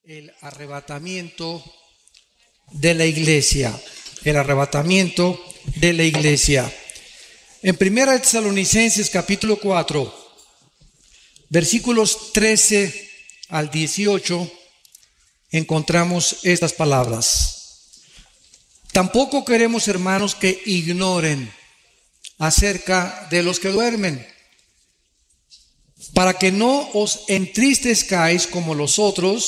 el arrebatamiento de la iglesia. El arrebatamiento de la iglesia. En 1 Tesalonicenses capítulo 4, versículos 13 al 18, encontramos estas palabras. Tampoco queremos, hermanos, que ignoren acerca de los que duermen, para que no os entristezcáis como los otros